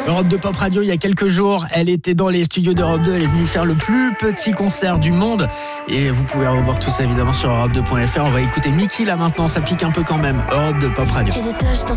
Europe 2 Pop Radio, il y a quelques jours, elle était dans les studios d'Europe 2, elle est venue faire le plus petit concert du monde. Et vous pouvez revoir tout ça évidemment sur europe2.fr. On va écouter Mickey là maintenant, ça pique un peu quand même. Europe 2 Pop Radio.